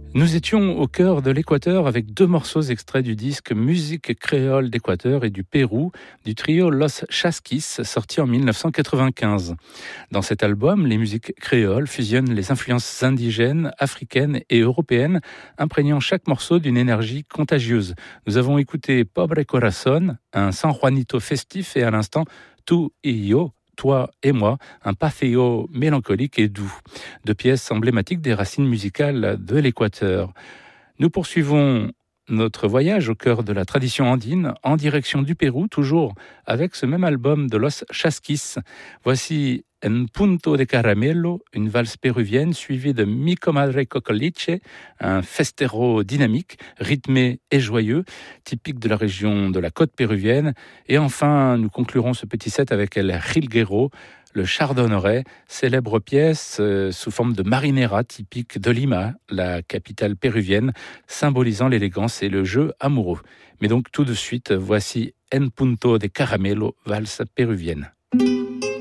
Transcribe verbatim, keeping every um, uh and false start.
Nous étions au cœur de l'Équateur avec deux morceaux extraits du disque Musique créole d'Équateur et du Pérou du trio Los Chasquis, sorti en mille neuf cent quatre-vingt-quinze. Dans cet album, les musiques créoles fusionnent les influences indigènes, africaines et européennes, imprégnant chaque morceau d'une énergie contagieuse. Nous avons écouté Pobre Corazón, un San Juanito festif, et à l'instant Tu y Yo, Toi et moi, un pathéo mélancolique et doux, deux pièces emblématiques des racines musicales de l'Équateur. Nous poursuivons notre voyage au cœur de la tradition andine, en direction du Pérou, toujours avec ce même album de Los Chasquis. Voici Un Punto de Caramelo, une valse péruvienne suivie de Mi Comadre Cocoliche, un festero dynamique, rythmé et joyeux, typique de la région de la côte péruvienne. Et enfin, nous conclurons ce petit set avec El Jilguero, le chardonneret, célèbre pièce euh, sous forme de marinera typique de Lima, la capitale péruvienne, symbolisant l'élégance et le jeu amoureux. Mais donc tout de suite, voici En Punto de Caramelo, valse péruvienne.